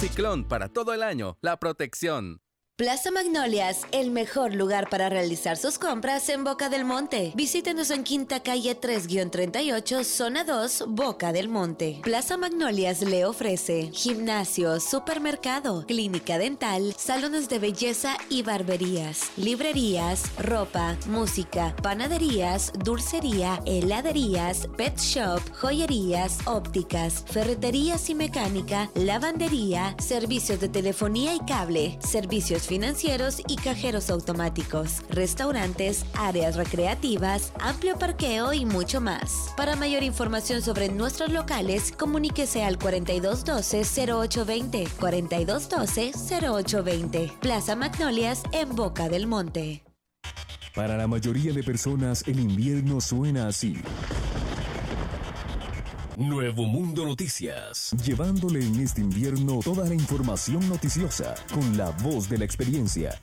Ciclón, para todo el año, la protección. Plaza Magnolias, el mejor lugar para realizar sus compras en Boca del Monte. Visítenos en Quinta Calle 3-38, Zona 2, Boca del Monte. Plaza Magnolias le ofrece gimnasio, supermercado, clínica dental, salones de belleza y barberías, librerías, ropa, música, panaderías, dulcería, heladerías, pet shop, joyerías, ópticas, ferreterías y mecánica, lavandería, servicios de telefonía y cable, servicios financieros y cajeros automáticos, restaurantes, áreas recreativas, amplio parqueo y mucho más. Para mayor información sobre nuestros locales, comuníquese al 4212-0820, 4212-0820. Plaza Magnolias en Boca del Monte. Para la mayoría de personas, el invierno suena así. Nuevo Mundo Noticias, llevándole en este invierno toda la información noticiosa con la voz de la experiencia.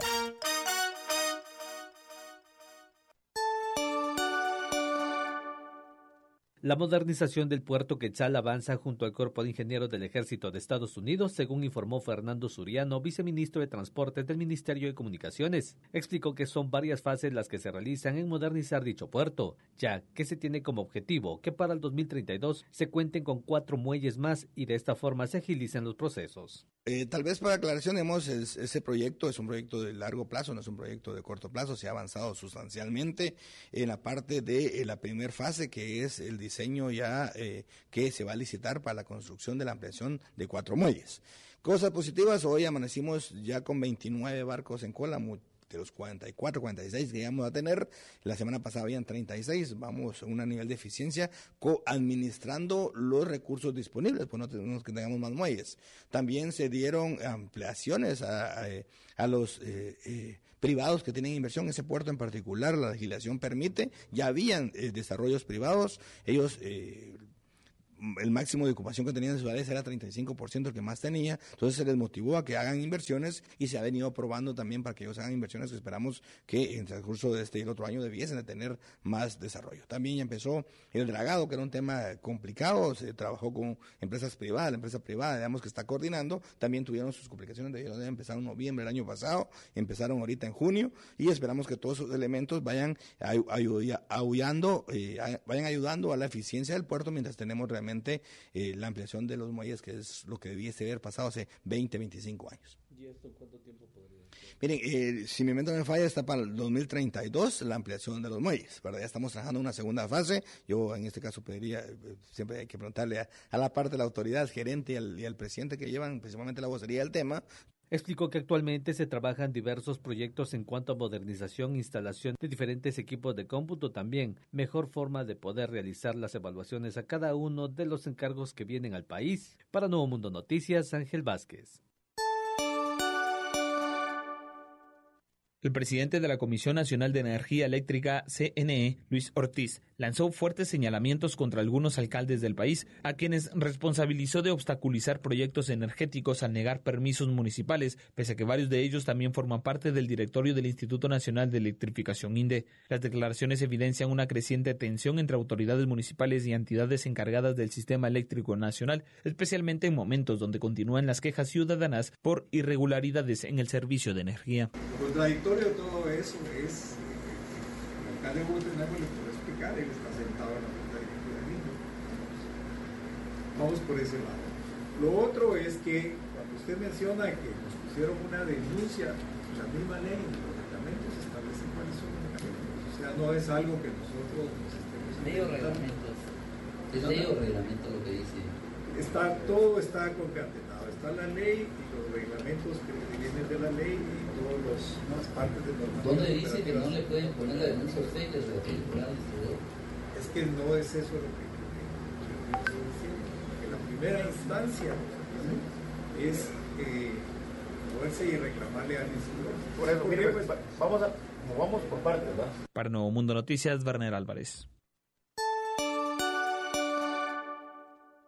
La modernización del puerto Quetzal avanza junto al Cuerpo de Ingenieros del Ejército de Estados Unidos, según informó Fernando Suriano, viceministro de Transportes del Ministerio de Comunicaciones. Explicó que son varias fases las que se realizan en modernizar dicho puerto, ya que se tiene como objetivo que para el 2032 se cuenten con 4 muelles más y de esta forma se agilicen los procesos. Tal vez para aclaración, ese proyecto es un proyecto de largo plazo, no es un proyecto de corto plazo. Se ha avanzado sustancialmente en la parte de la primera fase, que es el diseño ya que se va a licitar para la construcción de la ampliación de 4 muelles. Cosas positivas, hoy amanecimos ya con 29 barcos en cola, de los 44, 46 que íbamos a tener. La semana pasada habían 36, vamos a un nivel de eficiencia administrando los recursos disponibles, pues no tenemos que tengamos más muelles. También se dieron ampliaciones a los privados que tienen inversión en ese puerto en particular. La legislación permite, ya habían desarrollos privados, ellos el máximo de ocupación que tenían en ciudades era 35%, el que más tenía, entonces se les motivó a que hagan inversiones y se ha venido aprobando también para que ellos hagan inversiones que esperamos que en el transcurso de este y el otro año debiesen de tener más desarrollo. También ya empezó el dragado, que era un tema complicado, se trabajó con empresas privadas, la empresa privada, digamos, que está coordinando, también tuvieron sus complicaciones, de empezar en noviembre del año pasado, empezaron ahorita en junio y esperamos que todos esos elementos vayan ayudando a la eficiencia del puerto mientras tenemos realmente la ampliación de los muelles, que es lo que debiese haber pasado hace 20, 25 años. ¿Y esto cuánto tiempo podría ser? Miren, si mi mente no me falla, está para el 2032 la ampliación de los muelles, ¿verdad? Ya estamos trabajando en una segunda fase. Yo en este caso pediría, siempre hay que preguntarle a la parte de la autoridad, al gerente y al presidente que llevan principalmente la vocería del tema. Explicó que actualmente se trabajan diversos proyectos en cuanto a modernización e instalación de diferentes equipos de cómputo, también mejor forma de poder realizar las evaluaciones a cada uno de los encargos que vienen al país. Para Nuevo Mundo Noticias, Ángel Vázquez. El presidente de la Comisión Nacional de Energía Eléctrica, CNE, Luis Ortiz, lanzó fuertes señalamientos contra algunos alcaldes del país, a quienes responsabilizó de obstaculizar proyectos energéticos al negar permisos municipales, pese a que varios de ellos también forman parte del directorio del Instituto Nacional de Electrificación INDE. Las declaraciones evidencian una creciente tensión entre autoridades municipales y entidades encargadas del sistema eléctrico nacional, especialmente en momentos donde continúan las quejas ciudadanas por irregularidades en el servicio de energía. De todo eso es el alcalde Hugo Tenagua le puede explicar, él está sentado en la Junta Directiva del INDE. Vamos por ese lado. Lo otro es que cuando usted menciona que nos pusieron una denuncia, la misma ley, los reglamentos establecen cuáles son los reglamentos. O sea, no es algo que nosotros nos estemos ley o reglamentos. Es ley o reglamento lo que dice. Todo está concatenado. Está la ley y los reglamentos que vienen de la ley y todas las partes de normativa. ¿Dónde dice que no le pueden poner la denuncia a usted que es particular distribuidor? Es que no es eso lo que estoy diciendo. Que la primera instancia es moverse y reclamarle al distribuidor. Por eso, mire, pues, vamos por partes, ¿verdad? Para Nuevo Mundo Noticias, Werner Álvarez.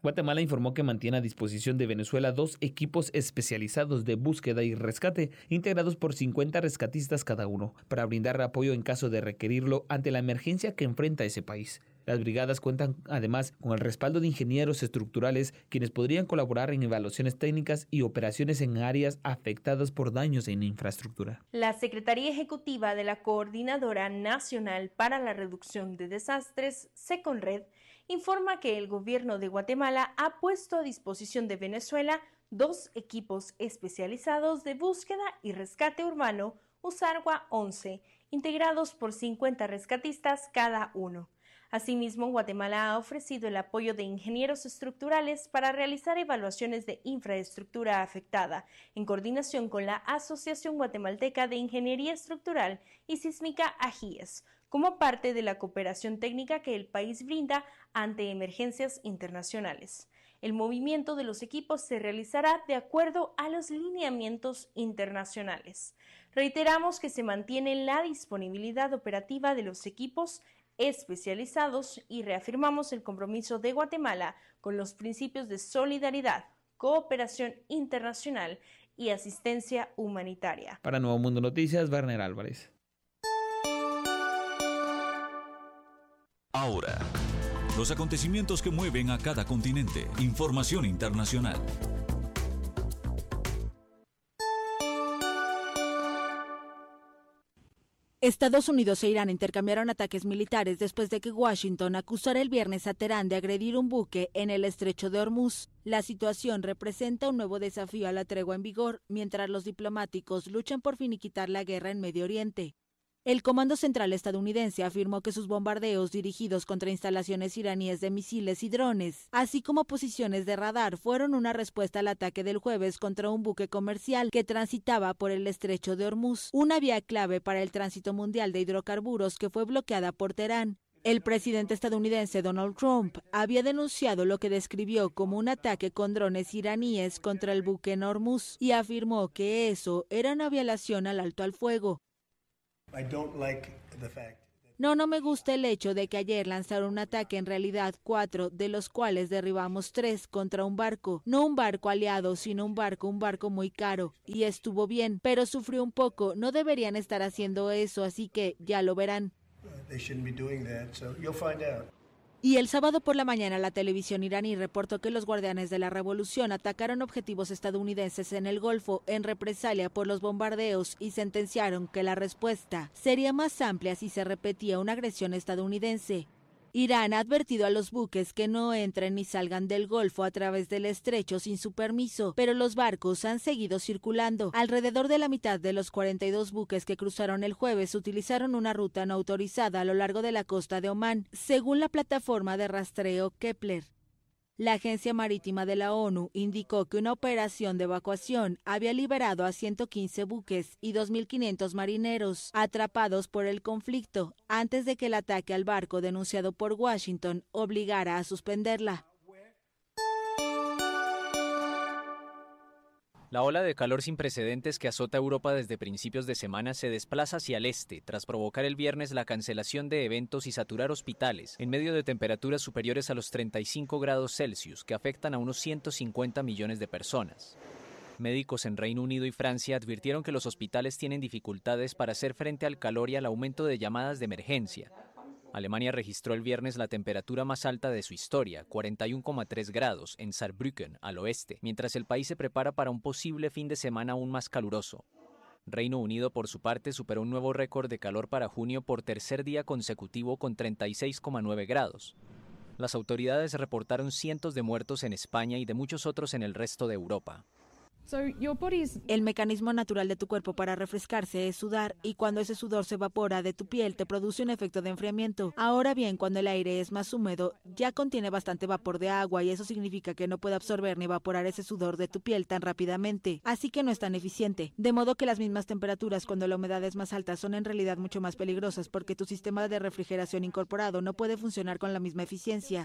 Guatemala informó que mantiene a disposición de Venezuela 2 equipos especializados de búsqueda y rescate, integrados por 50 rescatistas cada uno, para brindar apoyo en caso de requerirlo ante la emergencia que enfrenta ese país. Las brigadas cuentan además con el respaldo de ingenieros estructurales, quienes podrían colaborar en evaluaciones técnicas y operaciones en áreas afectadas por daños en infraestructura. La Secretaría Ejecutiva de la Coordinadora Nacional para la Reducción de Desastres, SECONRED, informa que el gobierno de Guatemala ha puesto a disposición de Venezuela 2 equipos especializados de búsqueda y rescate urbano, USARGUA 11, integrados por 50 rescatistas cada uno. Asimismo, Guatemala ha ofrecido el apoyo de ingenieros estructurales para realizar evaluaciones de infraestructura afectada, en coordinación con la Asociación Guatemalteca de Ingeniería Estructural y Sísmica AGIES, como parte de la cooperación técnica que el país brinda ante emergencias internacionales. El movimiento de los equipos se realizará de acuerdo a los lineamientos internacionales. Reiteramos que se mantiene la disponibilidad operativa de los equipos especializados y reafirmamos el compromiso de Guatemala con los principios de solidaridad, cooperación internacional y asistencia humanitaria. Para Nuevo Mundo Noticias, Werner Álvarez. Ahora, los acontecimientos que mueven a cada continente. Información internacional. Estados Unidos e Irán intercambiaron ataques militares después de que Washington acusara el viernes a Teherán de agredir un buque en el estrecho de Hormuz. La situación representa un nuevo desafío a la tregua en vigor, mientras los diplomáticos luchan por finiquitar la guerra en Medio Oriente. El Comando Central estadounidense afirmó que sus bombardeos dirigidos contra instalaciones iraníes de misiles y drones, así como posiciones de radar, fueron una respuesta al ataque del jueves contra un buque comercial que transitaba por el estrecho de Hormuz, una vía clave para el tránsito mundial de hidrocarburos que fue bloqueada por Teherán. El presidente estadounidense Donald Trump había denunciado lo que describió como un ataque con drones iraníes contra el buque en Hormuz y afirmó que eso era una violación al alto al fuego. No me gusta el hecho de que ayer lanzaron un ataque, en realidad 4, de los cuales derribamos 3 contra un barco. No un barco aliado, sino un barco muy caro. Y estuvo bien, pero sufrió un poco. No deberían estar haciendo eso, así que ya lo verán. Y el sábado por la mañana la televisión iraní reportó que los guardianes de la revolución atacaron objetivos estadounidenses en el Golfo en represalia por los bombardeos y sentenciaron que la respuesta sería más amplia si se repetía una agresión estadounidense. Irán ha advertido a los buques que no entren ni salgan del Golfo a través del estrecho sin su permiso, pero los barcos han seguido circulando. Alrededor de la mitad de los 42 buques que cruzaron el jueves utilizaron una ruta no autorizada a lo largo de la costa de Omán, según la plataforma de rastreo Kepler. La Agencia Marítima de la ONU indicó que una operación de evacuación había liberado a 115 buques y 2.500 marineros atrapados por el conflicto antes de que el ataque al barco denunciado por Washington obligara a suspenderla. La ola de calor sin precedentes que azota Europa desde principios de semana se desplaza hacia el este, tras provocar el viernes la cancelación de eventos y saturar hospitales, en medio de temperaturas superiores a los 35 grados Celsius, que afectan a unos 150 millones de personas. Médicos en Reino Unido y Francia advirtieron que los hospitales tienen dificultades para hacer frente al calor y al aumento de llamadas de emergencia. Alemania registró el viernes la temperatura más alta de su historia, 41,3 grados, en Saarbrücken, al oeste, mientras el país se prepara para un posible fin de semana aún más caluroso. Reino Unido, por su parte, superó un nuevo récord de calor para junio por tercer día consecutivo con 36,9 grados. Las autoridades reportaron cientos de muertos en España y de muchos otros en el resto de Europa. El mecanismo natural de tu cuerpo para refrescarse es sudar, y cuando ese sudor se evapora de tu piel te produce un efecto de enfriamiento. Ahora bien, cuando el aire es más húmedo, ya contiene bastante vapor de agua y eso significa que no puede absorber ni evaporar ese sudor de tu piel tan rápidamente, así que no es tan eficiente. De modo que las mismas temperaturas cuando la humedad es más alta son en realidad mucho más peligrosas porque tu sistema de refrigeración incorporado no puede funcionar con la misma eficiencia.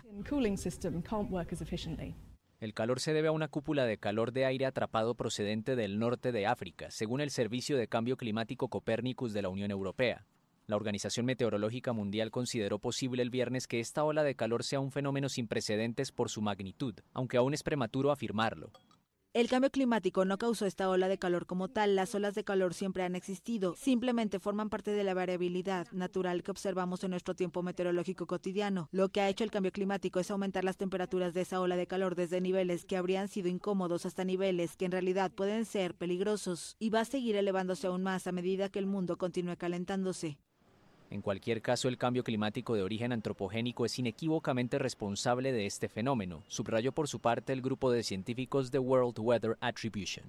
El calor se debe a una cúpula de calor de aire atrapado procedente del norte de África, según el Servicio de Cambio Climático Copernicus de la Unión Europea. La Organización Meteorológica Mundial consideró posible el viernes que esta ola de calor sea un fenómeno sin precedentes por su magnitud, aunque aún es prematuro afirmarlo. El cambio climático no causó esta ola de calor como tal, las olas de calor siempre han existido, simplemente forman parte de la variabilidad natural que observamos en nuestro tiempo meteorológico cotidiano. Lo que ha hecho el cambio climático es aumentar las temperaturas de esa ola de calor desde niveles que habrían sido incómodos hasta niveles que en realidad pueden ser peligrosos, y va a seguir elevándose aún más a medida que el mundo continúe calentándose. En cualquier caso, el cambio climático de origen antropogénico es inequívocamente responsable de este fenómeno, subrayó por su parte el grupo de científicos de World Weather Attribution.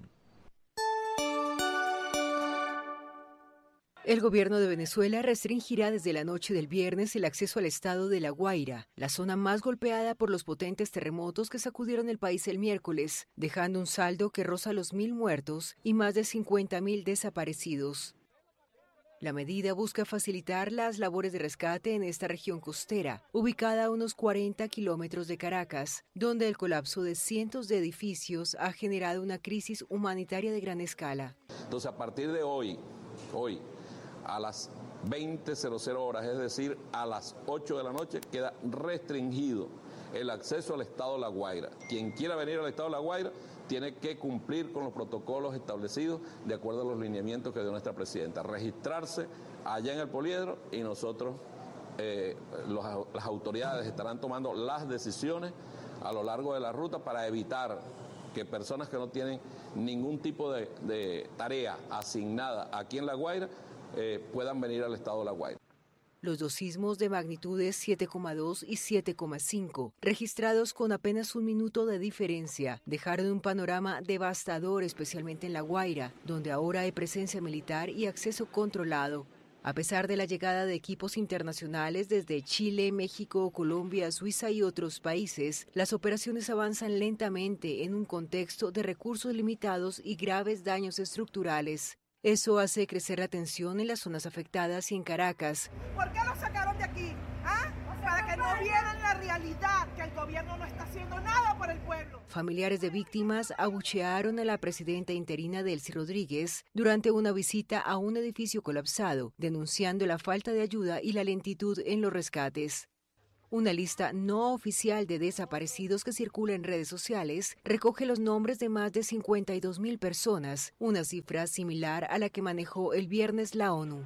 El gobierno de Venezuela restringirá desde la noche del viernes el acceso al estado de La Guaira, la zona más golpeada por los potentes terremotos que sacudieron el país el miércoles, dejando un saldo que roza los 1.000 muertos y más de 50.000 desaparecidos. La medida busca facilitar las labores de rescate en esta región costera, ubicada a unos 40 kilómetros de Caracas, donde el colapso de cientos de edificios ha generado una crisis humanitaria de gran escala. Entonces, a partir de hoy, a las 20:00 horas, es decir, a las 8 de la noche, queda restringido el acceso al estado de La Guaira. Quien quiera venir al estado de La Guaira tiene que cumplir con los protocolos establecidos de acuerdo a los lineamientos que dio nuestra presidenta. Registrarse allá en el poliedro y nosotros, las autoridades estarán tomando las decisiones a lo largo de la ruta para evitar que personas que no tienen ningún tipo de tarea asignada aquí en La Guaira puedan venir al estado de La Guaira. Los dos sismos de magnitudes 7,2 y 7,5, registrados con apenas un minuto de diferencia, dejaron un panorama devastador, especialmente en La Guaira, donde ahora hay presencia militar y acceso controlado. A pesar de la llegada de equipos internacionales desde Chile, México, Colombia, Suiza y otros países, las operaciones avanzan lentamente en un contexto de recursos limitados y graves daños estructurales. Eso hace crecer la tensión en las zonas afectadas y en Caracas. ¿Por qué lo sacaron de aquí? ¿Ah? Para que no vieran la realidad, que el gobierno no está haciendo nada por el pueblo. Familiares de víctimas abuchearon a la presidenta interina Delcy Rodríguez durante una visita a un edificio colapsado, denunciando la falta de ayuda y la lentitud en los rescates. Una lista no oficial de desaparecidos que circula en redes sociales recoge los nombres de más de 52.000 personas, una cifra similar a la que manejó el viernes la ONU.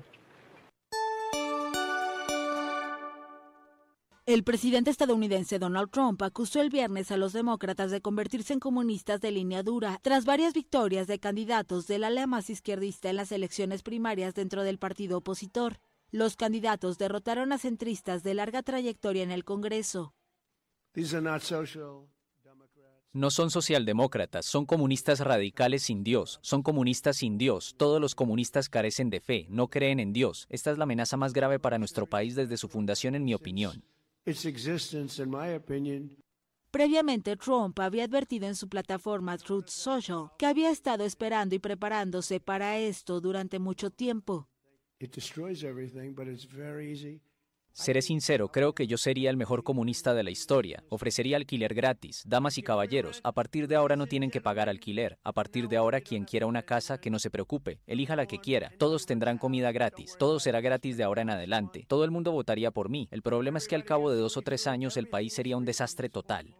El presidente estadounidense Donald Trump acusó el viernes a los demócratas de convertirse en comunistas de línea dura tras varias victorias de candidatos del ala más izquierdista en las elecciones primarias dentro del partido opositor. Los candidatos derrotaron a centristas de larga trayectoria en el Congreso. No son socialdemócratas, son comunistas radicales sin Dios, son comunistas sin Dios. Todos los comunistas carecen de fe, no creen en Dios. Esta es la amenaza más grave para nuestro país desde su fundación, en mi opinión. Previamente, Trump había advertido en su plataforma Truth Social que había estado esperando y preparándose para esto durante mucho tiempo. Seré sincero, creo que yo sería el mejor comunista de la historia. Ofrecería alquiler gratis. Damas y caballeros, a partir de ahora no tienen que pagar alquiler. A partir de ahora, quien quiera una casa, que no se preocupe. Elija la que quiera. Todos tendrán comida gratis. Todo será gratis de ahora en adelante. Todo el mundo votaría por mí. El problema es que al cabo de 2 o 3 años el país sería un desastre total.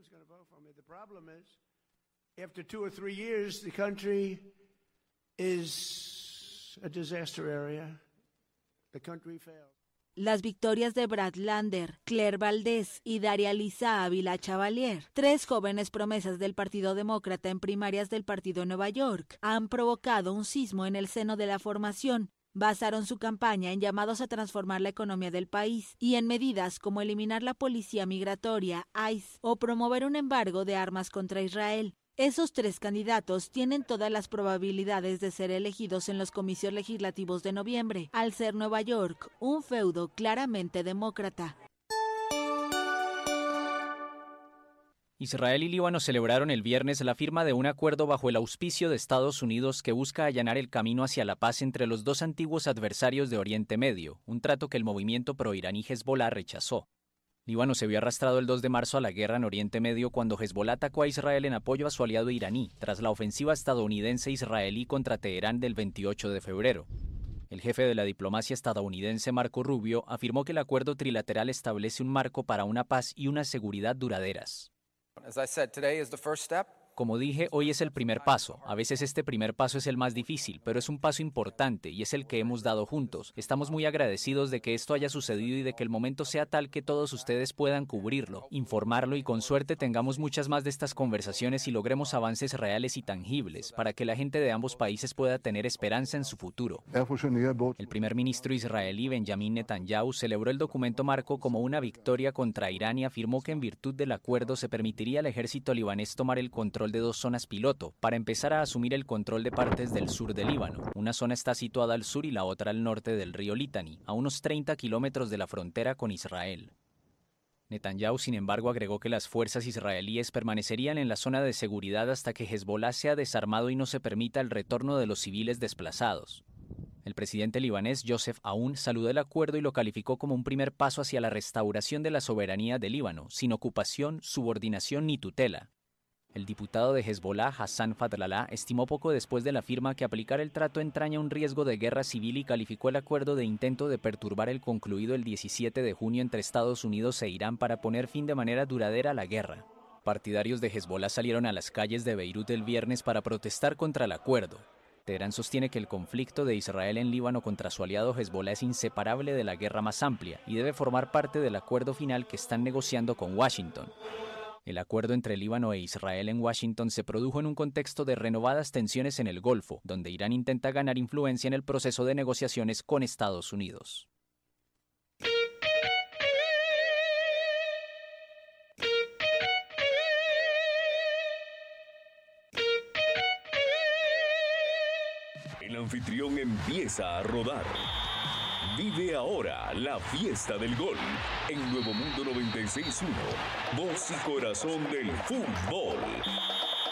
Las victorias de Brad Lander, Claire Valdés y Daria Lisa Ávila Chavalier, 3 jóvenes promesas del Partido Demócrata en primarias del Partido Nueva York, han provocado un sismo en el seno de la formación. Basaron su campaña en llamados a transformar la economía del país y en medidas como eliminar la policía migratoria, ICE, o promover un embargo de armas contra Israel. Esos 3 candidatos tienen todas las probabilidades de ser elegidos en los comicios legislativos de noviembre, al ser Nueva York un feudo claramente demócrata. Israel y Líbano celebraron el viernes la firma de un acuerdo bajo el auspicio de Estados Unidos que busca allanar el camino hacia la paz entre los 2 antiguos adversarios de Oriente Medio, un trato que el movimiento pro-iraní Hezbollah rechazó. Líbano se vio arrastrado el 2 de marzo a la guerra en Oriente Medio cuando Hezbollah atacó a Israel en apoyo a su aliado iraní, tras la ofensiva estadounidense-israelí contra Teherán del 28 de febrero. El jefe de la diplomacia estadounidense, Marco Rubio, afirmó que el acuerdo trilateral establece un marco para una paz y una seguridad duraderas. Como dije, hoy es el primer paso. A veces este primer paso es el más difícil, pero es un paso importante y es el que hemos dado juntos. Estamos muy agradecidos de que esto haya sucedido y de que el momento sea tal que todos ustedes puedan cubrirlo, informarlo y con suerte tengamos muchas más de estas conversaciones y logremos avances reales y tangibles para que la gente de ambos países pueda tener esperanza en su futuro. El primer ministro israelí Benjamin Netanyahu celebró el documento marco como una victoria contra Irán y afirmó que en virtud del acuerdo se permitiría al ejército libanés tomar el control de 2 zonas piloto para empezar a asumir el control de partes del sur del Líbano. Una zona está situada al sur y la otra al norte del río Litani, a unos 30 kilómetros de la frontera con Israel. Netanyahu, sin embargo, agregó que las fuerzas israelíes permanecerían en la zona de seguridad hasta que Hezbollah sea desarmado y no se permita el retorno de los civiles desplazados. El presidente libanés Joseph Aoun saludó el acuerdo y lo calificó como un primer paso hacia la restauración de la soberanía del Líbano, sin ocupación, subordinación ni tutela. El diputado de Hezbollah, Hassan Fadlallah, estimó poco después de la firma que aplicar el trato entraña un riesgo de guerra civil y calificó el acuerdo de intento de perturbar el concluido el 17 de junio entre Estados Unidos e Irán para poner fin de manera duradera a la guerra. Partidarios de Hezbollah salieron a las calles de Beirut el viernes para protestar contra el acuerdo. Teherán sostiene que el conflicto de Israel en Líbano contra su aliado Hezbollah es inseparable de la guerra más amplia y debe formar parte del acuerdo final que están negociando con Washington. El acuerdo entre Líbano e Israel en Washington se produjo en un contexto de renovadas tensiones en el Golfo, donde Irán intenta ganar influencia en el proceso de negociaciones con Estados Unidos. El anfitrión empieza a rodar. Vive ahora la fiesta del gol en Nuevo Mundo 96.1. Voz y corazón del fútbol.